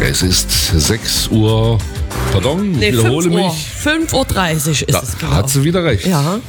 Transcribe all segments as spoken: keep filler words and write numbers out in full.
Es ist sechs Uhr, pardon, Nee, ich wiederhole fünf Uhr. mich. fünf Uhr dreißig ist Da es genau. hat sie wieder recht. Ja.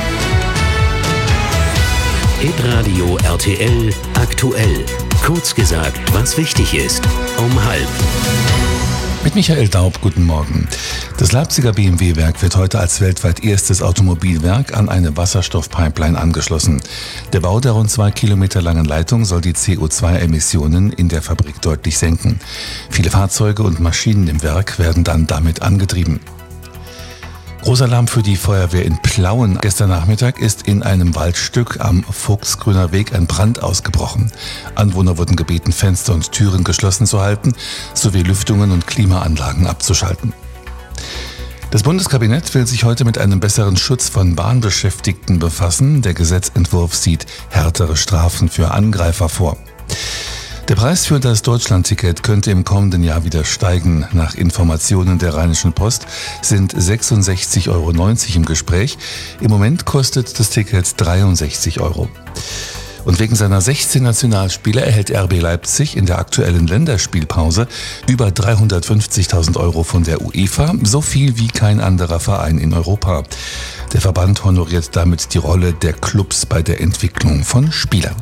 Hitradio R T L aktuell. Kurz gesagt, was wichtig ist. Um halb. Mit Michael Daub, guten Morgen. Das Leipziger B M W-Werk wird heute als weltweit erstes Automobilwerk an eine Wasserstoffpipeline angeschlossen. Der Bau der rund zwei Kilometer langen Leitung soll die C O zwei Emissionen in der Fabrik deutlich senken. Viele Fahrzeuge und Maschinen im Werk werden dann damit angetrieben. Großalarm für die Feuerwehr in Plauen. Gestern Nachmittag ist in einem Waldstück am Vogtsgrüner Weg ein Brand ausgebrochen. Anwohner wurden gebeten, Fenster und Türen geschlossen zu halten, sowie Lüftungen und Klimaanlagen abzuschalten. Das Bundeskabinett will sich heute mit einem besseren Schutz von Bahnbeschäftigten befassen. Der Gesetzentwurf sieht härtere Strafen für Angreifer vor. Der Preis für das Deutschlandticket könnte im kommenden Jahr wieder steigen. Nach Informationen der Rheinischen Post sind sechsundsechzig Euro neunzig im Gespräch. Im Moment kostet das Ticket dreiundsechzig Euro. Und wegen seiner sechzehn Nationalspiele erhält R B Leipzig in der aktuellen Länderspielpause über dreihundertfünfzigtausend Euro von der UEFA, so viel wie kein anderer Verein in Europa. Der Verband honoriert damit die Rolle der Clubs bei der Entwicklung von Spielern.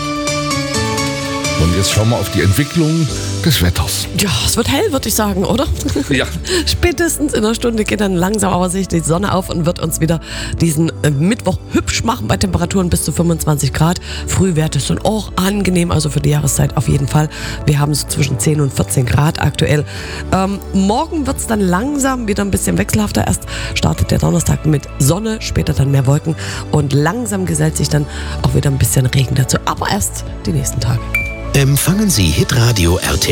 Und jetzt schauen wir auf die Entwicklung des Wetters. Ja, es wird hell, würde ich sagen, oder? Ja. Spätestens in einer Stunde geht dann langsam aber sicher die Sonne auf und wird uns wieder diesen äh, Mittwoch hübsch machen bei Temperaturen bis zu fünfundzwanzig Grad. Frühwerte sind auch angenehm, also für die Jahreszeit auf jeden Fall. Wir haben so zwischen zehn und vierzehn Grad aktuell. Ähm, morgen wird es dann langsam wieder ein bisschen wechselhafter. Erst startet der Donnerstag mit Sonne, später dann mehr Wolken und langsam gesellt sich dann auch wieder ein bisschen Regen dazu. Aber erst die nächsten Tage. Empfangen Sie Hitradio R T L.